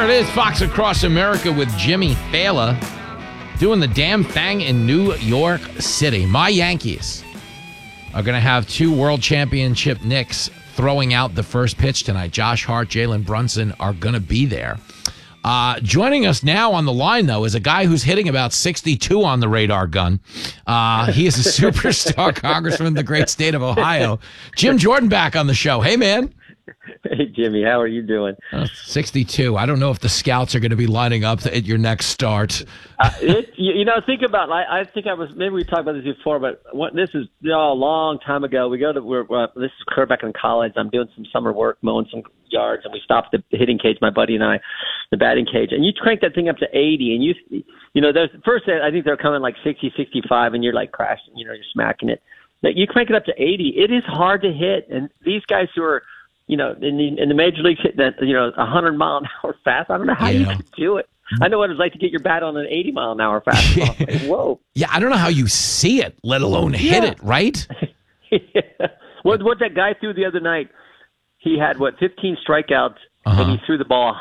it is, Fox Across America with Jimmy Fallon doing the damn thing in New York City. My Yankees are going to have 2 World Championship Knicks throwing out the first pitch tonight. Josh Hart, Jalen Brunson are going to be there. Joining us now on the line, though, is a guy who's hitting about 62 on the radar gun. He is a superstar congressman in the great state of Ohio. Jim Jordan back on the show. Hey, man. Hey, Jimmy, how are you doing? 62. I don't know if the scouts are going to be lining up at your next start. Think about. Maybe we talked about this before, but this is a long time ago. This is clear back in college. I'm doing some summer work, mowing some yards, and we stopped the hitting cage, my buddy and I, the batting cage, and you crank that thing up to 80, and there's first I think they're coming like 60, 65, and you're like crashing, you're smacking it. But you crank it up to 80, it is hard to hit, and these guys who are in the major leagues hitting that 100-mile-an-hour fast. I don't know how you can do it. I know what it's like to get your bat on an 80-mile-an-hour fastball. Like, whoa. Yeah, I don't know how you see it, let alone hit it, right? Yeah. What that guy threw the other night, he had, 15 strikeouts, and he threw the ball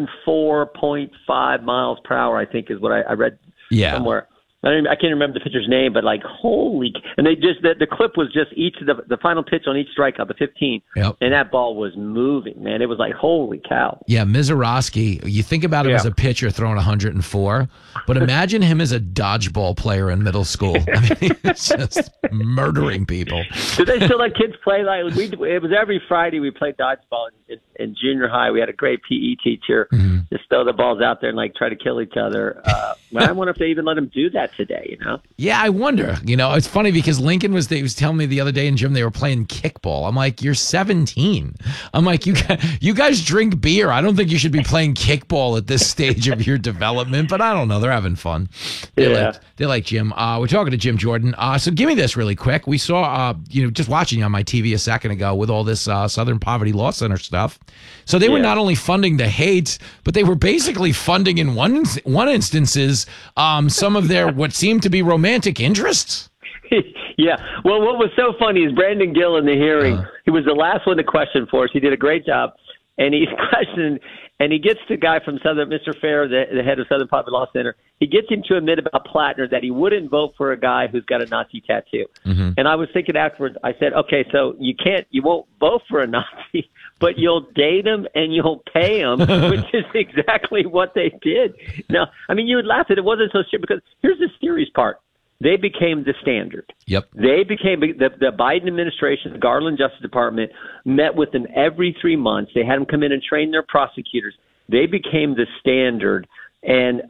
104.5 miles per hour, I think is what I read somewhere. I can't remember the pitcher's name, but holy! And they just the clip was just the final pitch on each strikeout, the 15, and that ball was moving, man. It was like holy cow. Yeah, Mizorowski. You think about him as a pitcher throwing 104, but imagine him as a dodgeball player in middle school. I mean, it's just murdering people. Do they still let kids play? It was every Friday we played dodgeball in junior high. We had a great PE teacher. Just throw the balls out there and try to kill each other. I wonder if they even let them do that today, Yeah, I wonder. It's funny because Lincoln was telling me the other day in gym they were playing kickball. I'm like, you're 17. I'm like, you guys drink beer. I don't think you should be playing kickball at this stage of your development, but I don't know. They're having fun. They like Jim. We're talking to Jim Jordan. So give me this really quick. We saw, just watching you on my TV a second ago with all this Southern Poverty Law Center stuff. So they were not only funding the hate, but they were basically funding in one instances some of their what seemed to be romantic interests. Yeah. Well, what was so funny is Brandon Gill in the hearing, he was the last one to question for us. He did a great job. And he's questioning, and he gets the guy from Southern, Mr. Fair, the head of Southern Poverty Law Center, he gets him to admit about Plattner that he wouldn't vote for a guy who's got a Nazi tattoo. And I was thinking afterwards, I said, okay, so you won't vote for a Nazi, but you'll date him and you'll pay him, which is exactly what they did. Now, I mean, you would laugh that it wasn't so serious because here's the serious part. They became the standard. Yep. They became the Biden administration, the Garland Justice Department met with them every 3 months. They had them come in and train their prosecutors. They became the standard, and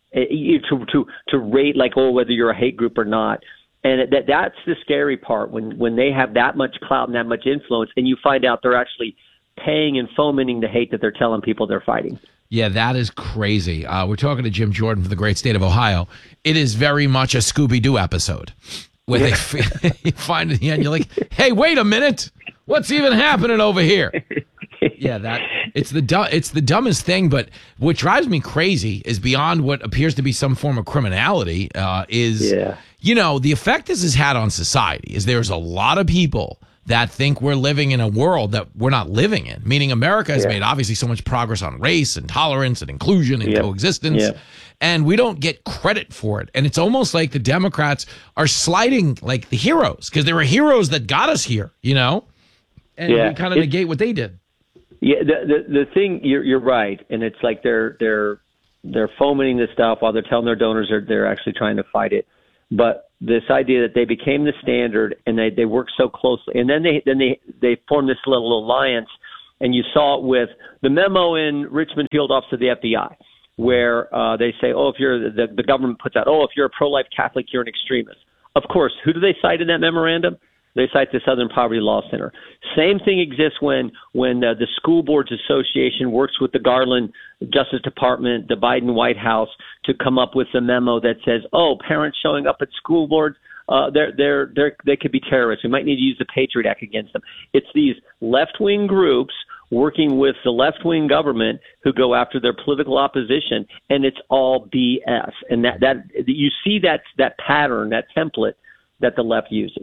to rate whether you're a hate group or not. And that's the scary part when they have that much clout and that much influence, and you find out they're actually paying and fomenting the hate that they're telling people they're fighting. Yeah, that is crazy. We're talking to Jim Jordan from the great state of Ohio. It is very much a Scooby-Doo episode where they find it at the end. You're like, hey, wait a minute. What's even happening over here? Yeah, it's the dumbest thing. But what drives me crazy is beyond what appears to be some form of criminality the effect this has had on society is there's a lot of people that think we're living in a world that we're not living in, meaning America has made obviously so much progress on race and tolerance and inclusion and coexistence, and we don't get credit for it. And it's almost like the Democrats are sliding like the heroes because there were heroes that got us here, and we kind of negate what they did. Yeah, the thing, you're right, and it's like they're fomenting this stuff while they're telling their donors they're actually trying to fight it. But this idea that they became the standard and they work so closely, and then they formed this little alliance, and you saw it with the memo in Richmond Field Office of the FBI, where they say, if you're the government puts out, if you're a pro-life Catholic, you're an extremist. Of course, who do they cite in that memorandum? They cite the Southern Poverty Law Center. Same thing exists when the School Boards Association works with the Garland Justice Department, the Biden White House, to come up with a memo that says, parents showing up at school boards, they could be terrorists. We might need to use the Patriot Act against them. It's these left-wing groups working with the left-wing government who go after their political opposition, and it's all BS. And that you see that pattern, that template that the left uses.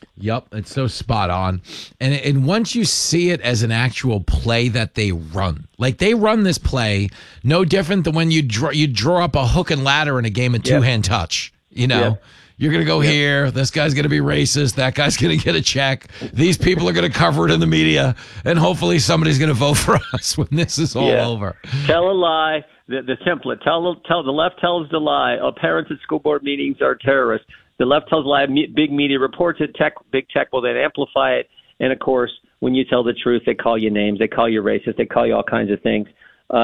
Yep, it's so spot on. And once you see it as an actual play that they run, like they run this play no different than when you draw up a hook and ladder in a game of two-hand touch. You know, you're going to go here. This guy's going to be racist. That guy's going to get a check. These people are going to cover it in the media. And hopefully somebody's going to vote for us when this is all over. Tell a lie. The template. Tell the left tells the lie. Oh, parents at school board meetings are terrorists. The left tells a lie. Big media reports it. Big tech will then amplify it. And of course, when you tell the truth, they call you names. They call you racist. They call you all kinds of things.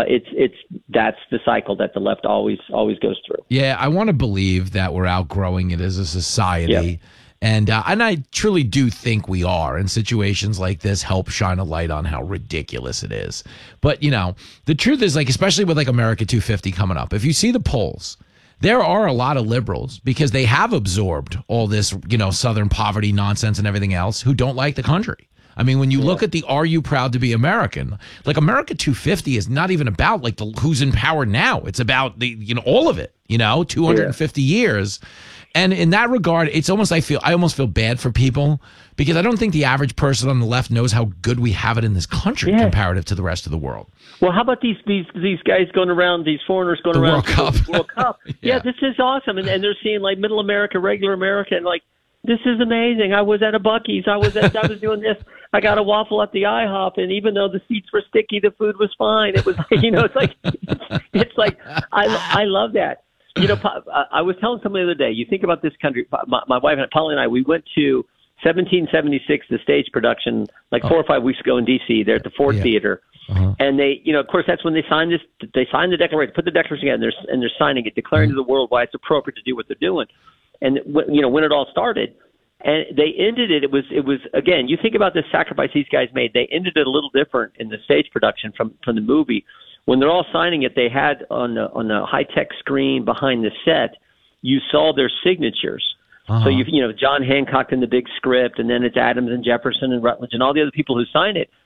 That's the cycle that the left always goes through. Yeah, I want to believe that we're outgrowing it as a society. And I truly do think we are. And situations like this help shine a light on how ridiculous it is. But, you know, the truth is, like, especially with like America 250 coming up, if you see the polls, there are a lot of liberals, because they have absorbed all this, you know, Southern poverty nonsense and everything else, who don't like the country. I mean, when you look at the "Are you proud to be American?" like America 250 is not even about like who's in power now. It's about the, you know, all of it, you know, 250 years. And in that regard, it's almost, I almost feel bad for people, because I don't think the average person on the left knows how good we have it in this country comparative to the rest of the world. Well, how about these guys going around, these foreigners going around the World Cup? Yeah, this is awesome. And they're seeing like middle America, regular America, and like, this is amazing. I was at a Buc-ee's. I was doing this. I got a waffle at the IHOP, and even though the seats were sticky, the food was fine. It was, you know, it's like I love that. You know, I was telling somebody the other day, you think about this country, my wife, Polly and I, we went to 1776, the stage production, like 4 or 5 weeks ago in D.C., there at the Ford Theater. And they, you know, of course, that's when they signed the Declaration, put the Declaration together, and they're signing it, declaring to the world why it's appropriate to do what they're doing. And, you know, when it all started, and they ended it, it was again, you think about the sacrifice these guys made, they ended it a little different in the stage production from the movie. When they're all signing it, they had on the high-tech screen behind the set, you saw their signatures. So you know, John Hancock in the big script, and then it's Adams and Jefferson and Rutledge and all the other people who signed it.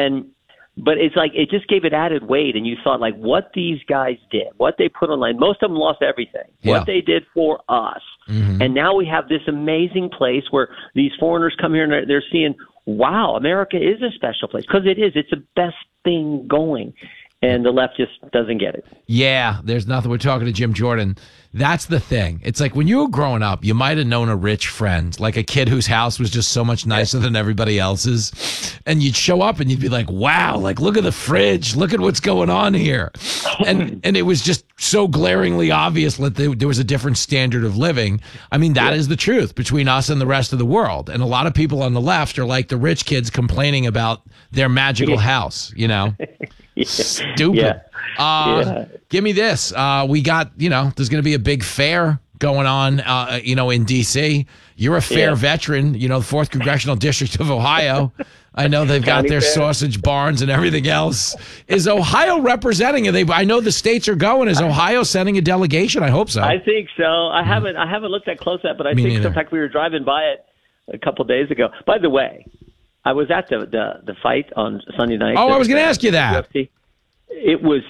But it's like, it just gave it added weight, and you thought, like, what these guys did, what they put online. Most of them lost everything. What they did for us. And now we have this amazing place where these foreigners come here and they're seeing, wow, America is a special place, because it is. It's the best thing going. And the left just doesn't get it. Yeah, there's nothing. We're talking to Jim Jordan. That's the thing. It's like when you were growing up, you might have known a rich friend, like a kid whose house was just so much nicer than everybody else's. And you'd show up and you'd be like, wow, like, look at the fridge. Look at what's going on here. And it was just so glaringly obvious that there was a different standard of living. I mean, that is the truth between us and the rest of the world. And a lot of people on the left are like the rich kids complaining about their magical house, you know? Stupid. Give me this. We got, you know, there's going to be a big fair going on, you know, in D.C. You're a fair veteran, you know, the 4th Congressional District of Ohio. I know they've got their sausage barns and everything else. Is Ohio representing it? I know the states are going. Is Ohio sending a delegation? I hope so. I think so. I haven't looked that close at, but I think so. In fact, we were driving by it a couple of days ago. By the way, I was at the fight on Sunday night. Oh, I was going to ask you that. It was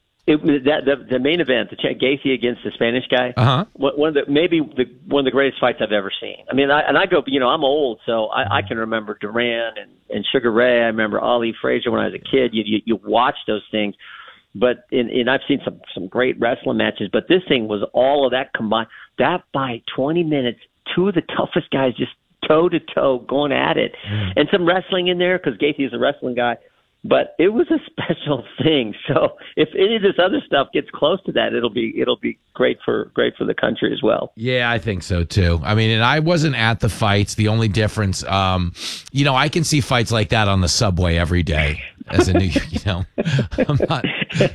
the main event, the Gaethje against the Spanish guy. One of the greatest fights I've ever seen. I mean, I go, you know, I'm old, so I can remember Duran and Sugar Ray. I remember Ali Frazier when I was a kid. You watch those things, but and I've seen some great wrestling matches. But this thing was all of that combined. That by 20 minutes, two of the toughest guys just toe to toe going at it, and some wrestling in there because Gaethje is a wrestling guy. But it was a special thing. So if any of this other stuff gets close to that, it'll be great for the country as well. Yeah, I think so too. I mean, and I wasn't at the fights. The only difference, you know, I can see fights like that on the subway every day as a new, you know, I'm not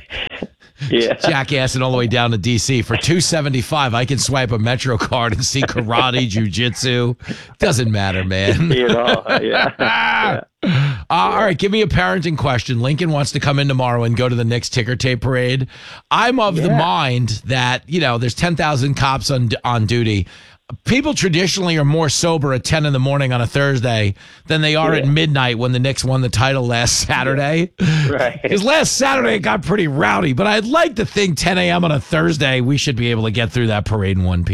jackassing all the way down to DC for $2.75. I can swipe a Metro card and see karate, jujitsu. Doesn't matter, man. You know, all right, give me a parenting question. Lincoln wants to come in tomorrow and go to the Knicks ticker tape parade. I'm of the mind that, you know, there's 10,000 cops on duty. People traditionally are more sober at 10 in the morning on a Thursday than they are at midnight when the Knicks won the title last Saturday. Right. Because last Saturday it got pretty rowdy, but I'd like to think 10 a.m. on a Thursday, we should be able to get through that parade in one piece.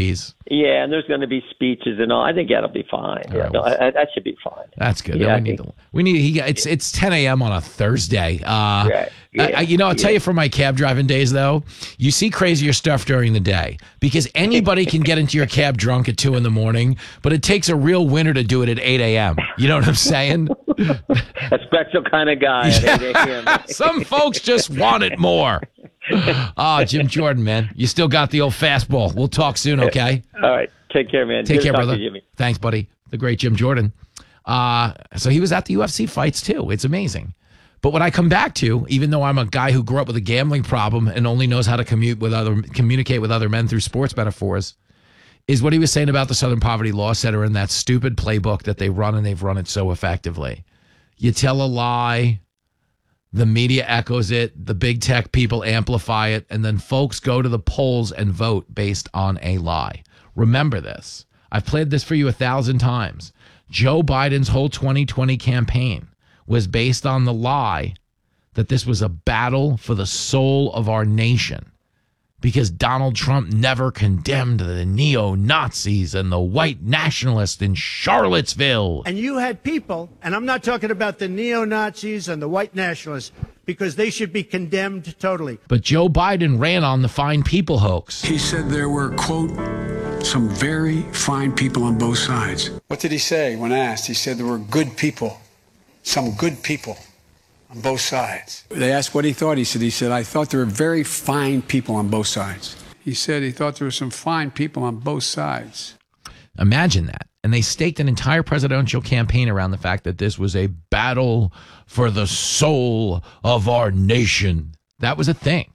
Yeah, and there's going to be speeches and all. I think that'll be fine. Yeah, no, that should be fine. That's good. Yeah, It's 10 a.m. on a Thursday. Right. Yeah, I'll tell you from my cab driving days, though, you see crazier stuff during the day because anybody can get into your cab drunk at 2 a.m, but it takes a real winner to do it at 8 a.m. You know what I'm saying? A special kind of guy at 8 a.m. Some folks just want it more. Jim Jordan, man. You still got the old fastball. We'll talk soon, okay? All right. Take care, man. Take care, brother. Jimmy. Thanks, buddy. The great Jim Jordan. So he was at the UFC fights, too. It's amazing. But what I come back to, even though I'm a guy who grew up with a gambling problem and only knows how to communicate with other men through sports metaphors, is what he was saying about the Southern Poverty Law Center and that stupid playbook that they run, and they've run it so effectively. You tell a lie, the media echoes it, the big tech people amplify it, and then folks go to the polls and vote based on a lie. Remember this. I've played this for you 1,000 times. Joe Biden's whole 2020 campaign was based on the lie that this was a battle for the soul of our nation because Donald Trump never condemned the neo-Nazis and the white nationalists in Charlottesville. And you had people, and I'm not talking about the neo-Nazis and the white nationalists, because they should be condemned totally. But Joe Biden ran on the fine people hoax. He said there were, quote, some very fine people on both sides. What did he say when asked? He said there were good people, some good people on both sides. They asked what he thought. He said, I thought there were very fine people on both sides. He said he thought there were some fine people on both sides. Imagine that. And they staked an entire presidential campaign around the fact that this was a battle for the soul of our nation. That was a thing.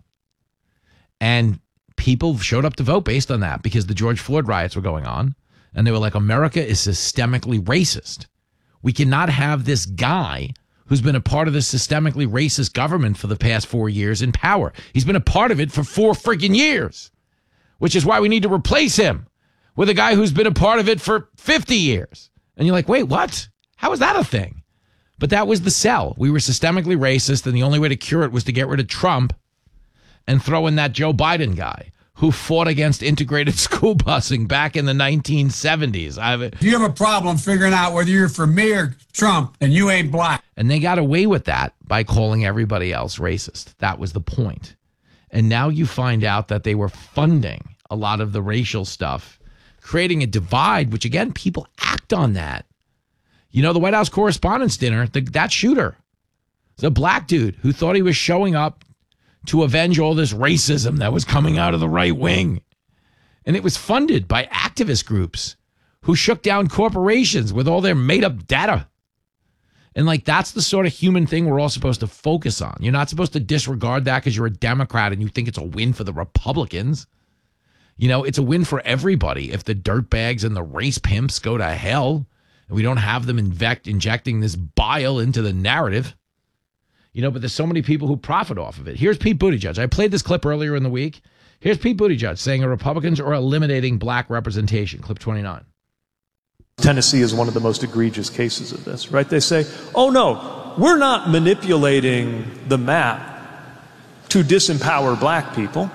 And people showed up to vote based on that because the George Floyd riots were going on. And they were like, America is systemically racist. We cannot have this guy who's been a part of this systemically racist government for the past 4 years in power. He's been a part of it for 4 freaking years, which is why we need to replace him with a guy who's been a part of it for 50 years. And you're like, wait, what? How is that a thing? But that was the sell. We were systemically racist, and the only way to cure it was to get rid of Trump and throw in that Joe Biden guy who fought against integrated school busing back in the 1970s. If you have a problem figuring out whether you're for me or Trump, and you ain't black. And they got away with that by calling everybody else racist. That was the point. And now you find out that they were funding a lot of the racial stuff, creating a divide, which, again, people act on that. You know, the White House Correspondents' Dinner, that shooter, the black dude who thought he was showing up to avenge all this racism that was coming out of the right wing. And it was funded by activist groups who shook down corporations with all their made-up data. And, like, that's the sort of human thing we're all supposed to focus on. You're not supposed to disregard that because you're a Democrat and you think it's a win for the Republicans. You know, it's a win for everybody if the dirtbags and the race pimps go to hell and we don't have them injecting this bile into the narrative. You know, but there's so many people who profit off of it. Here's Pete Buttigieg. I played this clip earlier in the week. Here's Pete Buttigieg saying Republicans are eliminating black representation. Clip 29. Tennessee is one of the most egregious cases of this, right? They say, oh, no, we're not manipulating the map to disempower black people.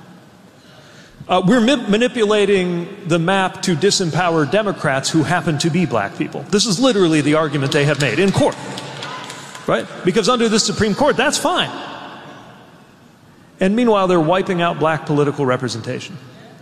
We're manipulating the map to disempower Democrats who happen to be black people. This is literally the argument they have made in court. Right? Because under the Supreme Court, that's fine. And meanwhile, they're wiping out black political representation.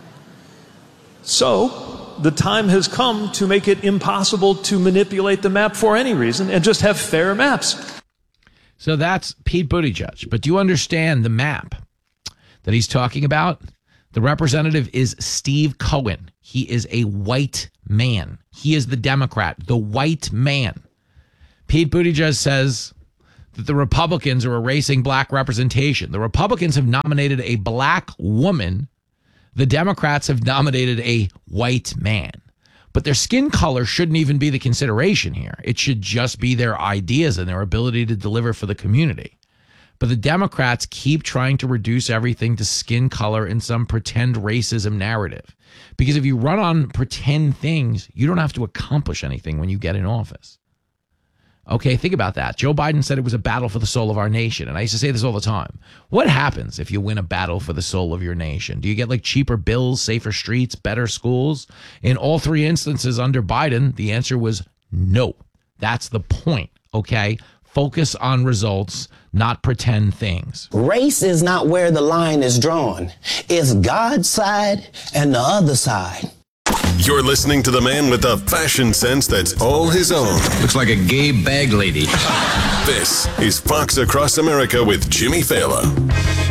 So, the time has come to make it impossible to manipulate the map for any reason and just have fair maps. So that's Pete Buttigieg. But do you understand the map that he's talking about? The representative is Steve Cohen. He is a white man. He is the Democrat, the white man. Pete Buttigieg says that the Republicans are erasing black representation. The Republicans have nominated a black woman. The Democrats have nominated a white man. But their skin color shouldn't even be the consideration here. It should just be their ideas and their ability to deliver for the community. But the Democrats keep trying to reduce everything to skin color in some pretend racism narrative. Because if you run on pretend things, you don't have to accomplish anything when you get in office. Okay, think about that. Joe Biden said it was a battle for the soul of our nation. And I used to say this all the time. What happens if you win a battle for the soul of your nation? Do you get like cheaper bills, safer streets, better schools? In all three instances under Biden, the answer was no. That's the point, okay? Focus on results, not pretend things. Race is not where the line is drawn. It's God's side and the other side. You're listening to the man with the fashion sense that's all his own. Looks like a gay bag lady. This is Fox Across America with Jimmy Fallon.